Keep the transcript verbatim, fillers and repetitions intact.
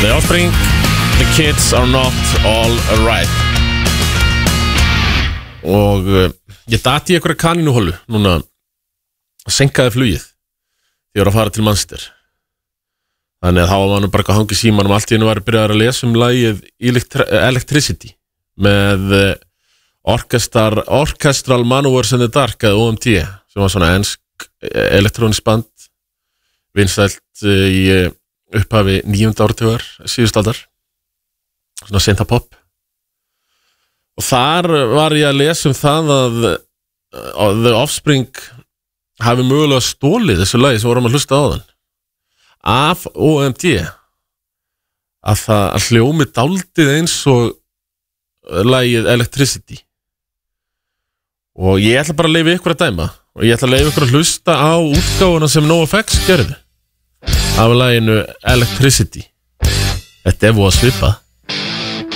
The Offspring, The Kids Are Not All Right. Og uh, ég dati í einhverja kanínuholu núna, senkaði flugið því ég var að fara til Manchester. Þannig að þá var nú bara að hangi símanum, allt í einu var að byrja að lesa um lagið Electricity með uh, Orchestral, Orchestral Manoeuvres in the Dark eða O M D, sem var svona ensk elektrónisk band, vinsælt uh, í uh, upphafi níunda áratugar síðustu aldar, svona synthpop. Og þar var ég að lesa um það að, að The Offspring hafi mögulega stólið þessu lagi sem vorum að hlusta á þann af O M D, að það að hljómi dálítið eins og lagið Electricity. Og ég ætla bara að leyfa ykkur að dæma og ég ætla að leyfa ykkur að hlusta á útgáfuna sem NoFX gerði af laginu Electricity. Þetta er voða svipað.